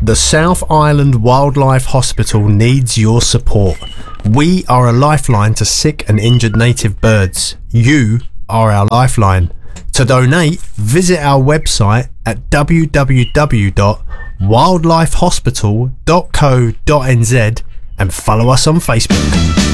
The South Island Wildlife Hospital needs your support. We are a lifeline to sick and injured native birds. You are our lifeline. To donate, visit our website at www.wildlifehospital.co.nz and follow us on Facebook.